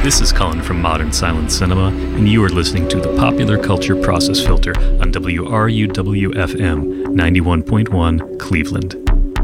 This is Colin from Modern Silent Cinema, and you are listening to the Popular Culture Process Filter on WRUW-FM 91.1 Cleveland.